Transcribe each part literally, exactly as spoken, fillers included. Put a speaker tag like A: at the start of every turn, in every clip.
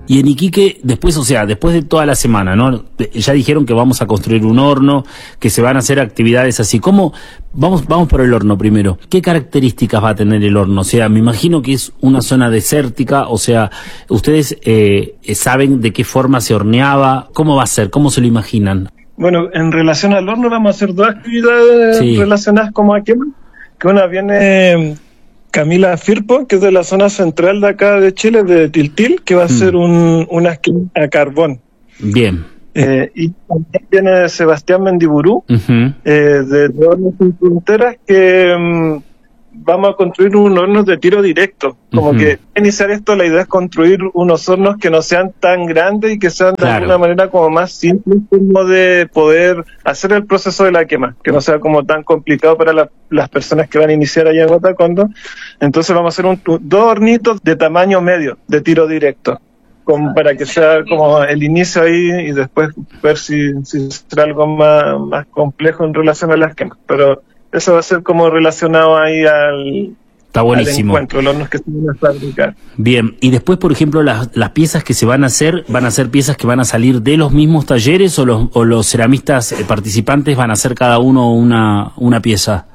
A: Y en Iquique, después, o sea, después de toda la semana, ¿no? Ya dijeron que vamos a construir un horno, que se van a hacer actividades así. ¿Cómo? Vamos, vamos por el horno primero. ¿Qué características va a tener el horno? O sea, me imagino que es una zona desértica, o sea, ¿ustedes eh, saben de qué forma se horneaba? ¿Cómo va a ser? ¿Cómo se lo imaginan?
B: Bueno, en relación al horno vamos a hacer dos actividades sí. relacionadas como a quema, que una viene... Eh, Camila Firpo, que es de la zona central de acá de Chile, de Tiltil, que va a ser un, una esquina a carbón.
A: Bien.
B: Eh, y también viene Sebastián Mendiburú, uh-huh. eh, de, de Hornos Sin Fronteras, que um, vamos a construir un horno de tiro directo. Como uh-huh. que iniciar esto, la idea es construir unos hornos que no sean tan grandes y que sean de claro. alguna manera como más simples, como de poder hacer el proceso de la quema, que no sea como tan complicado para la, las personas que van a iniciar allá en Guatacondo. Entonces vamos a hacer un, dos hornitos de tamaño medio, de tiro directo, como para que sea como el inicio ahí y después ver si, si será algo más, más complejo en relación a las quemas. Pero eso va a ser como relacionado ahí al,
A: Está buenísimo.
B: al encuentro, los hornos que se van a fabricar.
A: Bien, y después, por ejemplo, las, las piezas que se van a hacer, ¿van a ser piezas que van a salir de los mismos talleres o los, o los ceramistas eh, participantes van a hacer cada uno una, una pieza?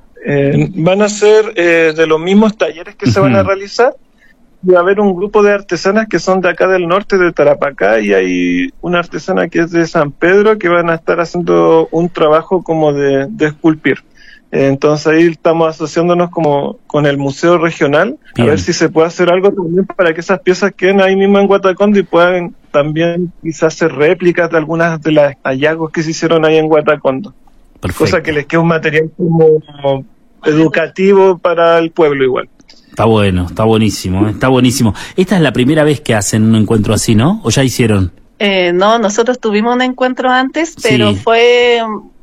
B: Eh, van a ser eh, de los mismos talleres que uh-huh. se van a realizar. Va a haber un grupo de artesanas que son de acá del norte, de Tarapacá, y hay una artesana que es de San Pedro que van a estar haciendo un trabajo como de, de esculpir. Entonces ahí estamos asociándonos como con el Museo Regional, Bien. a ver si se puede hacer algo también para que esas piezas queden ahí mismo en Guatacondo y puedan también quizás hacer réplicas de algunas de las hallazgos que se hicieron ahí en Guatacondo. Perfecto. Cosa que les quede un material como, como educativo para el pueblo igual.
A: Está bueno, está buenísimo, ¿eh? Está buenísimo. Esta es la primera vez que hacen un encuentro así, ¿no? ¿O ya hicieron?
C: Eh, no, nosotros tuvimos un encuentro antes, pero sí. fue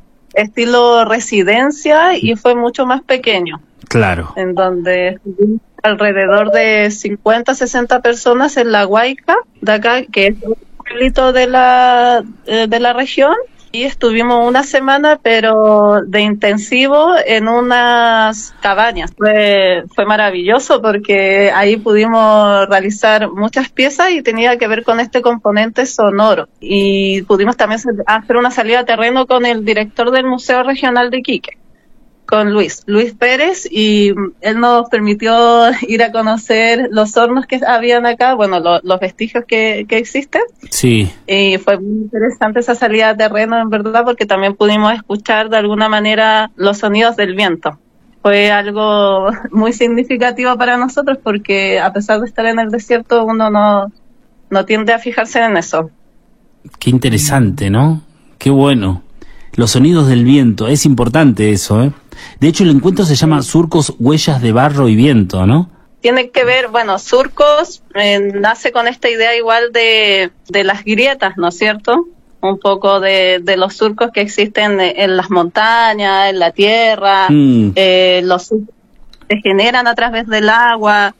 C: estilo residencia y fue mucho más pequeño.
A: Claro.
C: En donde alrededor de cincuenta, sesenta personas en La Guayca, de acá, que es un pueblito de la, de la región. Y estuvimos una semana, pero de intensivo, en unas cabañas. Fue, fue maravilloso porque ahí pudimos realizar muchas piezas y tenía que ver con este componente sonoro. Y pudimos también hacer una salida a terreno con el director del Museo Regional de Iquique, con Luis, Luis Pérez, y él nos permitió ir a conocer los hornos que habían acá, bueno, lo, los vestigios que, que existen.
A: Sí.
C: Y fue muy interesante esa salida a terreno, en verdad, porque también pudimos escuchar de alguna manera los sonidos del viento. Fue algo muy significativo para nosotros porque a pesar de estar en el desierto, uno no, no tiende a fijarse en eso.
A: Qué interesante, ¿no? Qué bueno. Los sonidos del viento, es importante eso, ¿eh? De hecho, el encuentro se llama Surcos, Huellas de Barro y Viento, ¿no?
C: Tiene que ver, bueno, Surcos eh, nace con esta idea igual de, de las grietas, ¿no es cierto? Un poco de, de los surcos que existen en las montañas, en la tierra, mm. eh, los surcos se generan a través del agua.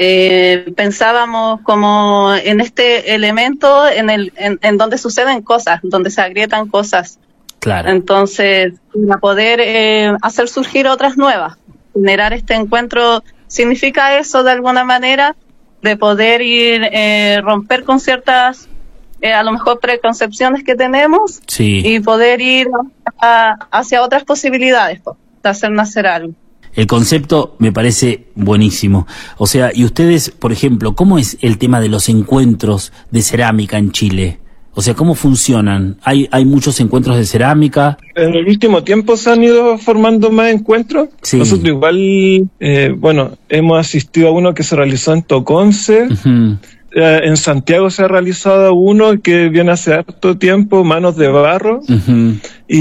C: Eh, pensábamos como en este elemento en, el, en, en donde suceden cosas, donde se agrietan cosas.
A: Claro.
C: Entonces, para poder eh, hacer surgir otras nuevas, generar este encuentro, significa eso de alguna manera, de poder ir, eh, romper con ciertas, eh, a lo mejor preconcepciones que tenemos,
A: sí.
C: y poder ir a, hacia otras posibilidades, pues, de hacer nacer algo.
A: El concepto me parece buenísimo. O sea, y ustedes, por ejemplo, ¿cómo es el tema de los encuentros de cerámica en Chile? O sea, ¿cómo funcionan? ¿Hay hay muchos encuentros de cerámica?
B: En el último tiempo se han ido formando más encuentros. Sí. Nosotros igual, eh, bueno, hemos asistido a uno que se realizó en Toconce. Uh-huh. Eh, en Santiago se ha realizado uno que viene hace harto tiempo, Manos de Barro. Uh-huh.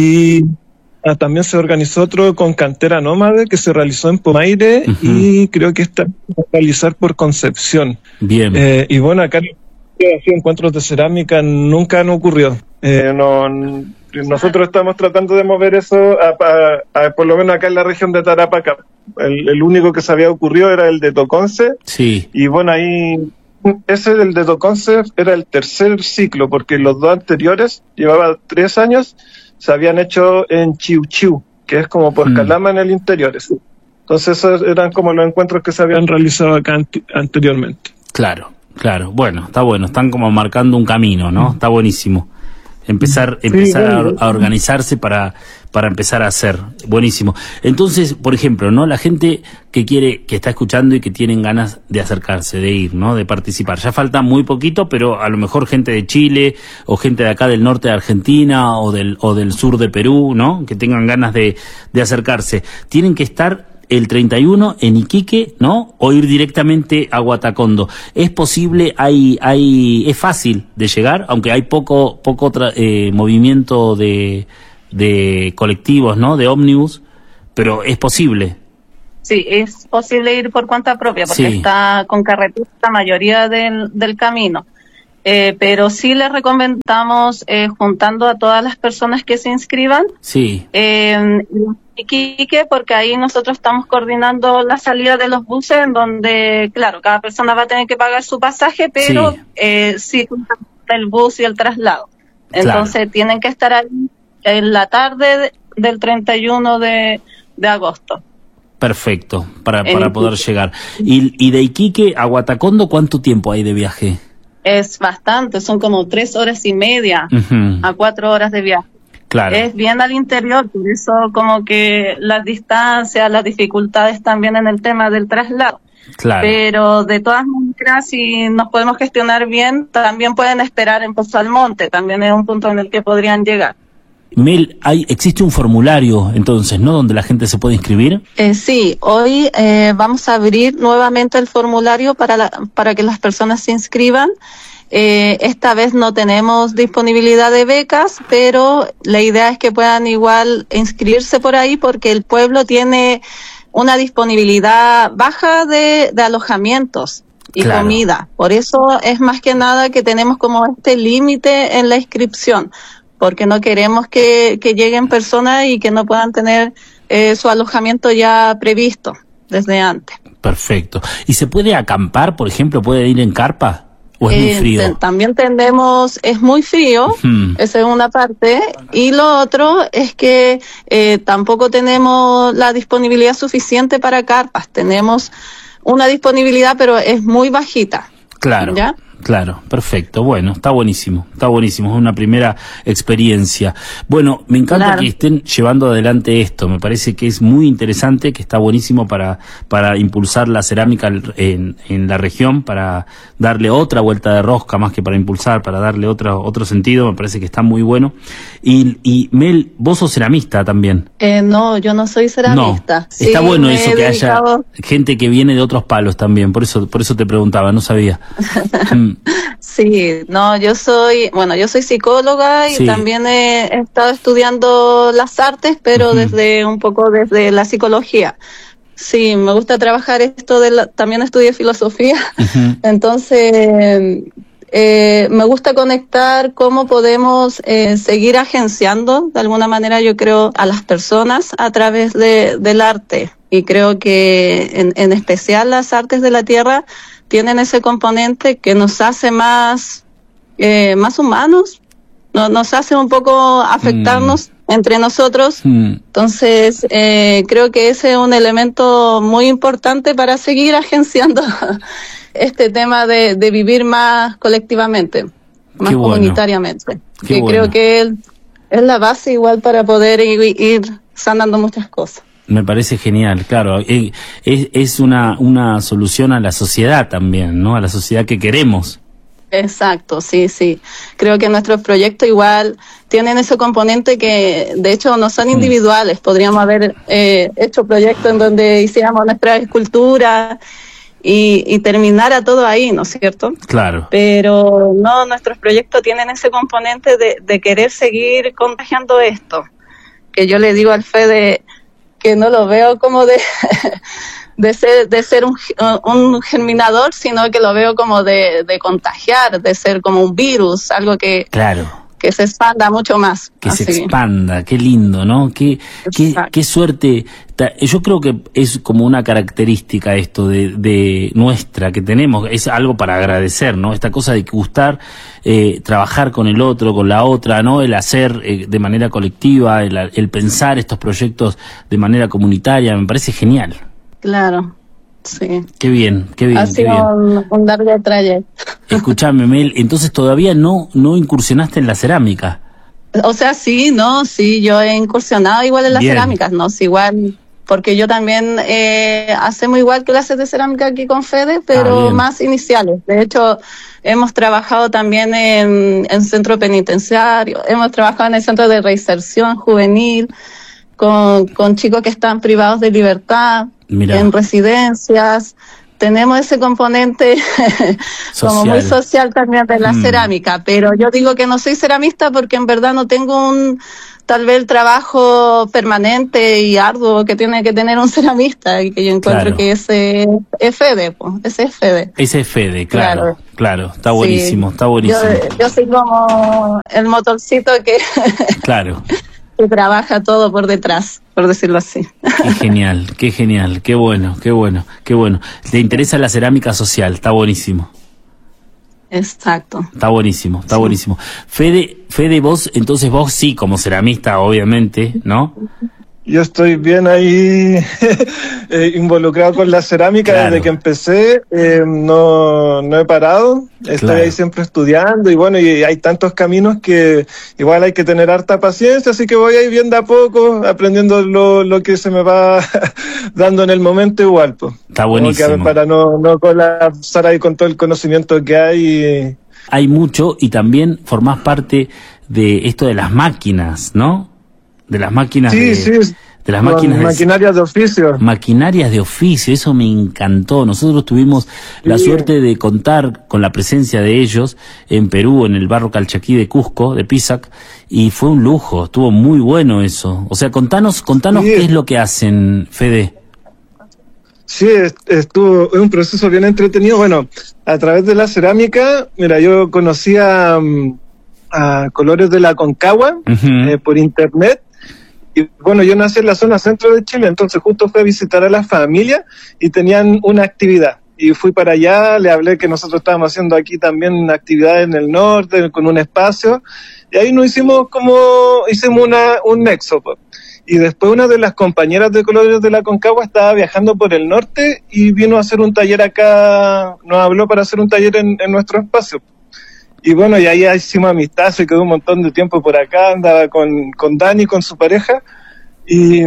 B: Y ah, también se organizó otro con Cantera Nómade que se realizó en Pomaire. Uh-huh. Y creo que está a realizar por Concepción.
A: Bien.
B: Eh, y bueno, acá así encuentros de cerámica nunca han ocurrido. Eh, no, nosotros estamos tratando de mover eso, a, a, a, por lo menos acá en la región de Tarapacá. El, el único que se había ocurrido era el de Toconce.
A: Sí.
B: Y bueno, ahí, ese del de Toconce era el tercer ciclo, porque los dos anteriores, llevaba tres años, se habían hecho en Chiu Chiu, que es como por mm. Calama en el interior. Entonces esos eran como los encuentros que se habían realizado acá ant- anteriormente.
A: Claro. Claro, bueno, está bueno, están como marcando un camino, ¿no? Está buenísimo. Empezar, empezar sí, bueno. a, a organizarse para, para empezar a hacer. Buenísimo. Entonces, por ejemplo, ¿no? La gente que quiere, que está escuchando y que tienen ganas de acercarse, de ir, ¿no? De participar. Ya falta muy poquito, pero a lo mejor gente de Chile, o gente de acá del norte de Argentina, o del, o del sur de Perú, ¿no? Que tengan ganas de, de acercarse. Tienen que estar el treinta y uno en Iquique, ¿no? O ir directamente a Guatacondo. ¿Es posible, hay, hay, es fácil de llegar, aunque hay poco, poco tra, eh, movimiento de, de colectivos, ¿no? De ómnibus, pero es posible.
C: Sí, es posible ir por cuenta propia, porque sí. está con carretera la mayoría del, del camino. Eh, pero sí les recomendamos eh, juntando a todas las personas que se inscriban.
A: Sí.
C: Eh, Iquique, porque ahí nosotros estamos coordinando la salida de los buses, en donde, claro, cada persona va a tener que pagar su pasaje, pero sí, eh, sí el bus y el traslado. Entonces claro. tienen que estar ahí en la tarde del treinta y uno de, de agosto.
A: Perfecto, para, para poder llegar. Y, y de Iquique a Guatacondo, ¿cuánto tiempo hay de viaje?
C: Es bastante, son como tres horas y media uh-huh. a cuatro horas de viaje.
A: Claro.
C: Es bien al interior, por eso como que las distancias, las dificultades también en el tema del traslado.
A: Claro.
C: Pero de todas maneras, si nos podemos gestionar bien, también pueden esperar en Pozo Almonte, también es un punto en el que podrían llegar.
A: Mel, hay, existe un formulario entonces, ¿no? Donde la gente se puede inscribir.
C: Eh, sí, hoy eh, vamos a abrir nuevamente el formulario para, la, para que las personas se inscriban. Eh, esta vez no tenemos disponibilidad de becas, pero la idea es que puedan igual inscribirse por ahí porque el pueblo tiene una disponibilidad baja de, de alojamientos y claro. comida. Por eso es más que nada que tenemos como este límite en la inscripción, porque no queremos que, que lleguen personas y que no puedan tener eh, su alojamiento ya previsto desde antes.
A: Perfecto. ¿Y se puede acampar, por ejemplo? ¿Puede ir en carpa? ¿O es muy frío?
C: Eh, también tenemos, es muy frío, uh-huh. esa es una parte, y lo otro es que eh, tampoco tenemos la disponibilidad suficiente para carpas, tenemos una disponibilidad pero es muy bajita.
A: Claro. ¿Ya? Claro, perfecto. Bueno, está buenísimo, está buenísimo, es una primera experiencia. Bueno, me encanta claro. que estén llevando adelante esto, me parece que es muy interesante, que está buenísimo para para impulsar la cerámica en, en la región, para darle otra vuelta de rosca, más que para impulsar, para darle otro otro sentido, me parece que está muy bueno. Y, y Mel, vos sos ceramista también.
C: Eh, no, yo no soy ceramista.
A: No, sí, está bueno eso, que dedicado... haya gente que viene de otros palos también, por eso por eso te preguntaba, no sabía.
C: Sí, no, yo soy, bueno, yo soy psicóloga y sí. también he, he estado estudiando las artes, pero uh-huh. desde un poco desde la psicología. Sí, me gusta trabajar esto de la, también estudié filosofía, uh-huh. entonces eh, me gusta conectar cómo podemos eh, seguir agenciando de alguna manera, yo creo, a las personas a través de, del arte. Y creo que en, en especial las artes de la tierra tienen ese componente que nos hace más eh, más humanos, no, nos hace un poco afectarnos mm. entre nosotros. Mm. Entonces, eh, creo que ese es un elemento muy importante para seguir agenciando este tema de, de vivir más colectivamente, más Qué comunitariamente. Bueno. Que bueno. Creo que es, es la base igual para poder ir, ir sanando muchas cosas.
A: Me parece genial, claro, es, es una, una solución a la sociedad también, ¿no? A la sociedad que queremos.
C: Exacto, sí, sí. Creo que nuestros proyectos igual tienen ese componente que, de hecho, no son individuales. Mm. Podríamos haber eh, hecho proyectos en donde hiciéramos nuestra escultura y, y terminara todo ahí, ¿no es cierto?
A: Claro.
C: Pero no, nuestros proyectos tienen ese componente de, de querer seguir contagiando esto. Que yo le digo al Fede que no lo veo como de de ser de ser un, un germinador, sino que lo veo como de, de contagiar, de ser como un virus, algo que
A: claro
C: que se expanda mucho más.
A: Que
C: así.
A: se expanda, qué lindo, ¿no? Qué, qué, qué suerte. Yo creo que es como una característica esto de, de nuestra que tenemos, es algo para agradecer, ¿no? Esta cosa de gustar, eh, trabajar con el otro, con la otra, ¿no? El hacer eh, de manera colectiva, el, el pensar estos proyectos de manera comunitaria, me parece genial.
C: Claro, sí.
A: Qué bien, qué bien.
C: Ha
A: qué
C: sido
A: bien.
C: Un, un largo trayecto.
A: Escuchame, Mel, entonces todavía no, no incursionaste en la cerámica.
C: O sea, sí, no, sí, yo he incursionado igual en las
A: Bien.
C: cerámicas, no, sí, igual, porque yo también eh, hacemos igual clases de cerámica aquí con Fede, pero
A: Ah,
C: más iniciales. De hecho, hemos trabajado también en, en centro penitenciario, hemos trabajado en el centro de reinserción juvenil, con, con chicos que están privados de libertad,
A: Mirá.
C: en residencias. Tenemos ese componente como muy social también de la mm. cerámica, pero yo digo que no soy ceramista porque en verdad no tengo un, tal vez el trabajo permanente y arduo que tiene que tener un ceramista, y que yo encuentro claro. que ese es Fede, pues, ese es Fede.
A: Ese es Fede, claro, claro, claro, está buenísimo, sí. está buenísimo.
C: Yo, yo soy como el motorcito que...
A: Claro.
C: que trabaja todo por detrás, por decirlo así.
A: Qué genial, qué genial, qué bueno, qué bueno, qué bueno. ¿Te interesa la cerámica social? Está buenísimo.
C: Exacto.
A: Está buenísimo, está sí. buenísimo. Fede, Fede, vos, entonces vos sí, como ceramista, obviamente, ¿no?
B: Yo estoy bien ahí eh, involucrado con la cerámica claro. desde que empecé, eh, no, no he parado, estoy claro. ahí siempre estudiando y bueno, y hay tantos caminos que igual hay que tener harta paciencia, así que voy ahí bien de a poco, aprendiendo lo, lo que se me va dando en el momento igual. Pues.
A: Está buenísimo.
B: Que, para no, no colapsar ahí con todo el conocimiento que hay. Y...
A: Hay mucho y también formás parte de esto de las máquinas, ¿no? De las máquinas
B: sí,
A: de,
B: sí.
A: de las máquinas
B: de, maquinarias de oficio.
A: Maquinarias de oficio, eso me encantó. Nosotros tuvimos sí. la suerte de contar con la presencia de ellos en Perú, en el barrio Calchaquí de Cusco, de Pisac, y fue un lujo, estuvo muy bueno eso. O sea, contanos, contanos sí. qué es lo que hacen, Fede.
B: Sí, estuvo, es un proceso bien entretenido. Bueno, a través de la cerámica, mira, yo conocía um, a Colores de la Aconcagua uh-huh. eh, por internet. Y bueno, yo nací en la zona centro de Chile, entonces justo fui a visitar a la familia y tenían una actividad. Y fui para allá, le hablé que nosotros estábamos haciendo aquí también una actividad en el norte, con un espacio. Y ahí nos hicimos como, hicimos una, un nexo. Pues. Y después una de las compañeras de Colores de la Aconcagua estaba viajando por el norte y vino a hacer un taller acá, nos habló para hacer un taller en, en nuestro espacio. Y bueno, y ahí hicimos amistad, se quedó un montón de tiempo por acá, andaba con, con Dani, con su pareja, y,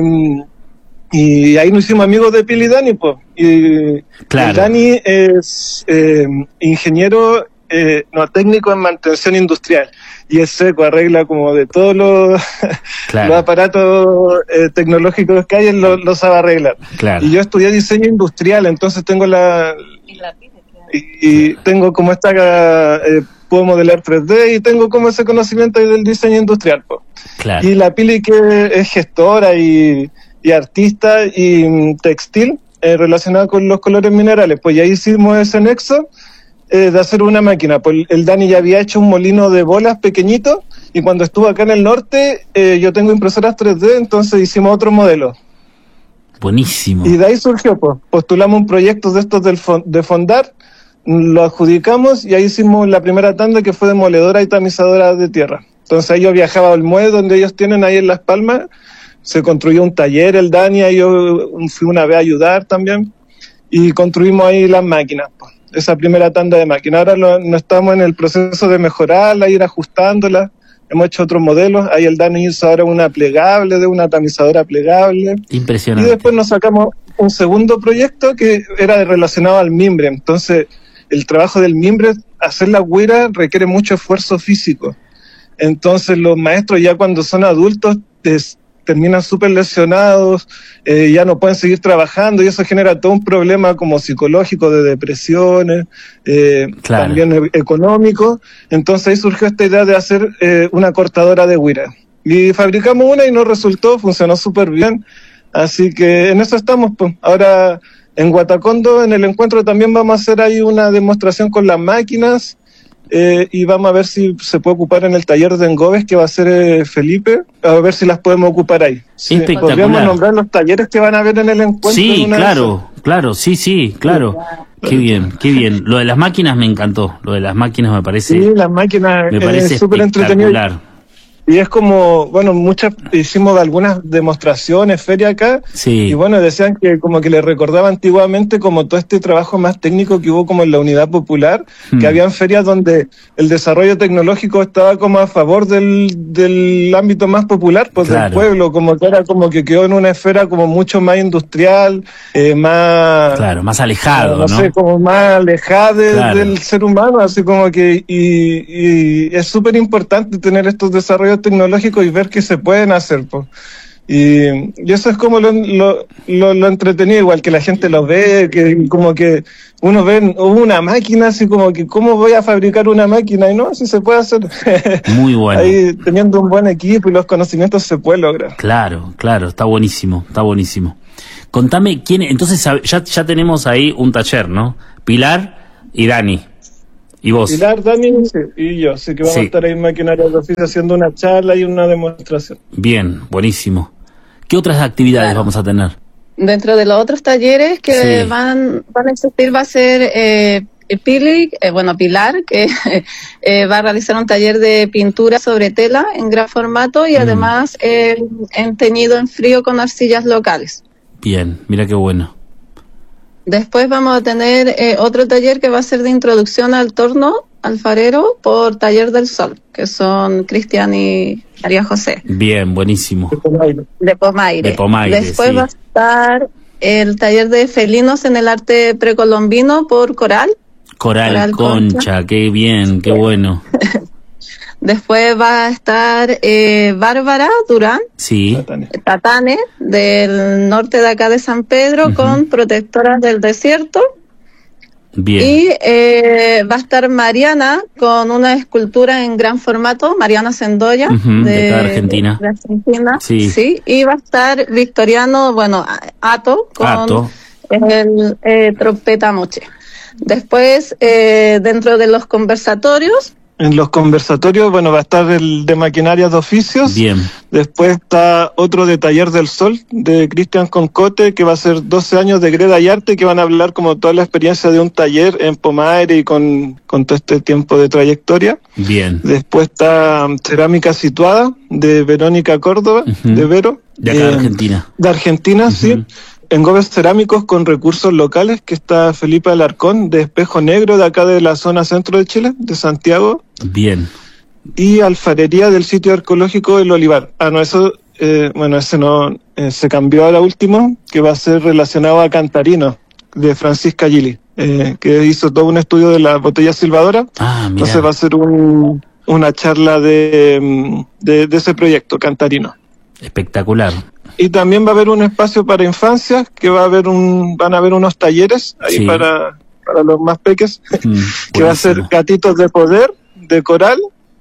B: y ahí nos hicimos amigos de Pili y Dani, pues. Y
A: claro.
B: Dani es eh, ingeniero, eh, no, técnico en mantención industrial, y es seco, arregla como de todos los, claro. los aparatos eh, tecnológicos que hay, él los lo sabe arreglar.
A: Claro.
B: Y yo estudié diseño industrial, entonces tengo la... Y, la y, y tengo como esta... Eh, puedo modelar tres D y tengo como ese conocimiento del diseño industrial. Po.
A: Claro.
B: Y la Pili, que es gestora y, y artista y textil eh, relacionada con los colores minerales, pues ya hicimos ese nexo eh, de hacer una máquina. Pues el Dani ya había hecho un molino de bolas pequeñito y cuando estuvo acá en el norte eh, yo tengo impresoras tres D, entonces hicimos otro modelo.
A: Buenísimo.
B: Y de ahí surgió, pues postulamos un proyecto de estos del fond- de Fondar, lo adjudicamos y ahí hicimos la primera tanda que fue demoledora y tamizadora de tierra. Entonces ahí yo viajaba al muelle donde ellos tienen ahí en Las Palmas, se construyó un taller, el Dani, ahí yo fui una vez a ayudar también y construimos ahí las máquinas, pues, esa primera tanda de máquinas. Ahora lo, no estamos en el proceso de mejorarla, ir ajustándola, hemos hecho otros modelos, ahí el Dani hizo ahora una plegable, de una tamizadora plegable.
A: Impresionante.
B: Y después nos sacamos un segundo proyecto que era relacionado al mimbre, entonces el trabajo del mimbre, hacer la güira requiere mucho esfuerzo físico. Entonces los maestros ya cuando son adultos des, terminan súper lesionados, eh, ya no pueden seguir trabajando y eso genera todo un problema como psicológico de depresiones, eh, claro. también e- económico. Entonces ahí surgió esta idea de hacer eh, una cortadora de güira. Y fabricamos una y nos resultó, funcionó súper bien. Así que en eso estamos, pues. Ahora... En Guatacondo, en el encuentro, también vamos a hacer ahí una demostración con las máquinas eh, y vamos a ver si se puede ocupar en el taller de engobes que va a hacer eh, Felipe, a ver si las podemos ocupar ahí.
A: Sí, espectacular.
B: Podríamos nombrar los talleres que van a haber en el encuentro.
A: Sí, claro, claro, sí, sí, claro. Sí. Qué bien, qué bien. Lo de las máquinas me encantó, lo de las máquinas me parece...
B: Sí, las máquinas
A: me parece
B: es súper entretenido. y es como, bueno, muchas, hicimos algunas demostraciones, ferias acá,
A: sí.
B: y bueno, decían que como que les recordaba antiguamente como todo este trabajo más técnico que hubo como en la Unidad Popular, hmm. que habían ferias donde el desarrollo tecnológico estaba como a favor del, del ámbito más popular, pues claro. del pueblo, como que era como que quedó en una esfera como mucho más industrial, eh, más...
A: Claro, más alejado, ¿no?
B: No sé, como más alejada de, claro. del ser humano, así como que, y, y es súper importante tener estos desarrollos tecnológicos y ver que se pueden hacer, pues. Y, y eso es como lo, lo, lo, lo entretenido, igual que la gente lo ve, que como que uno ve una máquina, así como que ¿cómo voy a fabricar una máquina? Y no, así se puede hacer.
A: Muy bueno.
B: Ahí teniendo un buen equipo y los conocimientos se puede lograr.
A: Claro, claro, está buenísimo, está buenísimo. Contame, ¿quién? Entonces ya, ya tenemos ahí un taller, ¿no? Pilar y Dani. ¿Y vos?
B: Pilar, Dani sí, y yo, así que vamos sí. a estar ahí en Maquinaria de Oficio haciendo una charla y una demostración.
A: Bien, buenísimo. ¿Qué otras actividades claro. vamos a tener?
C: Dentro de los otros talleres que sí. van, van a existir va a ser eh, Pili, eh, bueno, Pilar, que eh, va a realizar un taller de pintura sobre tela en gran formato y mm. además eh, en teñido en frío con arcillas locales.
A: Bien, mira qué bueno.
C: Después vamos a tener eh, otro taller que va a ser de introducción al torno alfarero por Taller del Sol, que son Cristian y María José.
A: Bien, buenísimo.
C: De Pomaire. De Pomaire.
A: De Pomaire,
C: Después
A: sí.
C: va a estar el taller de felinos en el arte precolombino por Coral.
A: Coral, Coral Concha, Concha, qué bien, qué bueno.
C: Después va a estar eh, Bárbara Durán,
A: sí.
C: Tatane, del norte de acá de San Pedro, uh-huh. con Protectoras del Desierto.
A: Bien.
C: Y eh, va a estar Mariana con una escultura en gran formato, Mariana Sendoya,
A: uh-huh,
C: de,
A: de Argentina.
C: De Argentina.
A: Sí.
C: sí. Y va a estar Victoriano, bueno, Ato, con
A: Ato.
C: el eh, trompeta moche. Después, eh, dentro de los conversatorios,
B: en los conversatorios, bueno, va a estar el de Maquinarias de Oficios.
A: Bien.
B: Después está otro de Taller del Sol, de Cristian Concote, que va a ser doce años de Greda y Arte, que van a hablar como toda la experiencia de un taller en Pomaire y con, con todo este tiempo de trayectoria.
A: Bien.
B: Después está Cerámica Situada, de Verónica Córdoba, uh-huh. de Vero.
A: De acá
B: eh,
A: de Argentina.
B: De Argentina, uh-huh. sí. Engobes cerámicos con recursos locales, que está Felipe Alarcón, de Espejo Negro, de acá de la zona centro de Chile, de Santiago.
A: Bien.
B: Y alfarería del sitio arqueológico El Olivar. Ah, no, eso, eh, bueno, ese no, eh, se cambió a la última, que va a ser relacionado a Cantarino, de Francisca Gili, eh, que hizo todo un estudio de la botella silbadora.
A: Ah, mira.
B: Entonces va a ser un, una charla de, de, de ese proyecto, Cantarino.
A: Espectacular.
B: Y también va a haber un espacio para infancias, que va a haber un, van a haber unos talleres ahí sí. para, para los más peques, mm, que va a ser Gatitos de Poder, de Coral,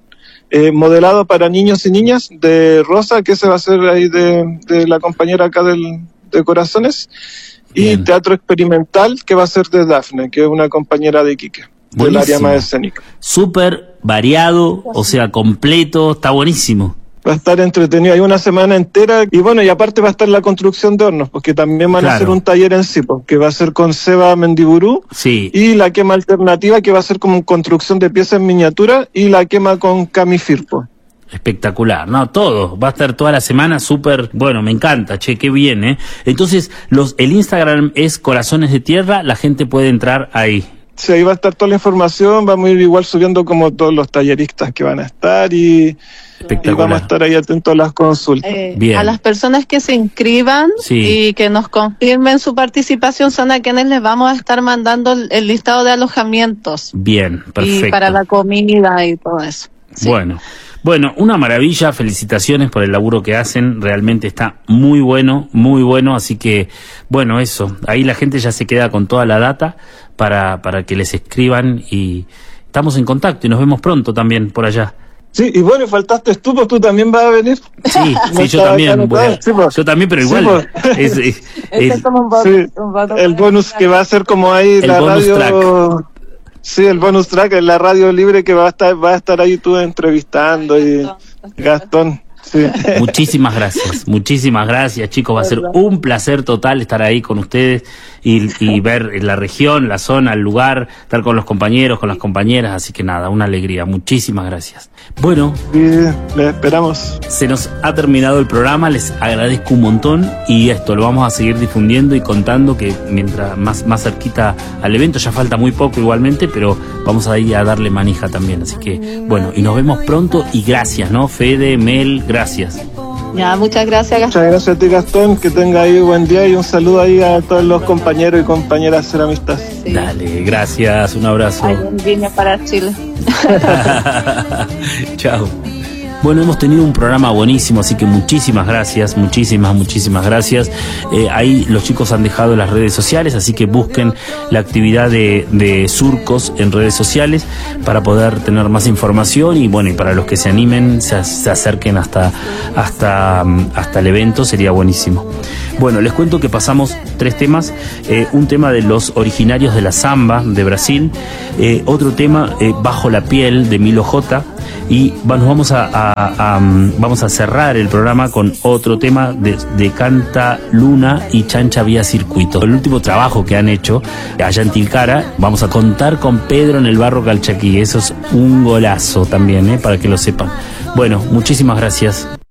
B: eh, modelado para niños y niñas, de Rosa, que ese va a ser ahí de, de la compañera acá del, de Corazones, Bien. y Teatro Experimental, que va a ser de Dafne, que es una compañera de Iquique, del área más escénica.
A: Súper variado, o sea, completo, está buenísimo.
B: Va a estar entretenido, hay una semana entera, y bueno, y aparte va a estar la construcción de hornos, porque también van claro. a hacer un taller en sí, que va a ser con Seba Mendiburú,
A: sí.
B: y la quema alternativa, que va a ser como construcción de piezas en miniatura, y la quema con Cami Firpo.
A: Espectacular, no, todo, va a estar toda la semana súper, bueno, me encanta, che, qué bien, ¿eh? Entonces, los el Instagram es Corazones de Tierra, la gente puede entrar ahí.
B: Sí, ahí va a estar toda la información, vamos a ir igual subiendo como todos los talleristas que van a estar y, y vamos a estar ahí atentos a las consultas.
C: Eh, Bien. A las personas que se inscriban sí. y que nos confirmen su participación son a quienes les vamos a estar mandando el, el listado de alojamientos.
A: Bien, perfecto.
C: Y para la comida y todo eso.
A: Sí. Bueno. Bueno, una maravilla, felicitaciones por el laburo que hacen, realmente está muy bueno, muy bueno, así que, bueno, eso, ahí la gente ya se queda con toda la data para, para que les escriban y estamos en contacto y nos vemos pronto también por allá.
B: Sí, y bueno, faltaste tú, pues tú también vas a venir.
A: Sí, no sí, yo también, voy a, sí, pues. yo también, pero igual.
B: Sí, pues. es, es, es, es como un bonus, sí, un bonus el bonus que va a ser como ahí la radio. Track. Sí, el bonus track en la radio libre que va a estar va a estar ahí tú entrevistando y Gastón. Sí.
A: Muchísimas gracias, muchísimas gracias, chicos. Va a ser un placer total estar ahí con ustedes y, y ver la región, la zona, el lugar, estar con los compañeros, con las compañeras. Así que nada, una alegría. Muchísimas gracias. Bueno,
B: sí, les esperamos.
A: Se nos ha terminado el programa, les agradezco un montón y esto lo vamos a seguir difundiendo y contando que mientras más, más cerquita al evento, ya falta muy poco igualmente, pero vamos a ir a darle manija también. Así que bueno, y nos vemos pronto y gracias, ¿no? Fede, Mel, gracias.
C: Ya, muchas gracias, Gastón.
B: Muchas gracias a ti, Gastón, que tenga ahí buen día y un saludo ahí a todos los compañeros y compañeras ceramistas.
C: Sí.
A: Dale, gracias, un abrazo.
C: Hay un vino para Chile.
A: Chao. Bueno, hemos tenido un programa buenísimo, así que muchísimas gracias, muchísimas, muchísimas gracias. Eh, ahí los chicos han dejado las redes sociales, así que busquen la actividad de, de Surcos en redes sociales para poder tener más información y bueno, y para los que se animen, se, se acerquen hasta, hasta, hasta el evento, sería buenísimo. Bueno, les cuento que pasamos tres temas, eh, un tema de los originarios de la samba de Brasil, eh, otro tema, eh, Bajo la piel de Milo J, y nos vamos a, a, a, a vamos a cerrar el programa con otro tema de, de Canta Luna y Chancha Vía Circuito, el último trabajo que han hecho allá en Tilcara. Vamos a contar con Pedro en el Barro Calchaquí, eso es un golazo también, eh, para que lo sepan. Bueno, muchísimas gracias.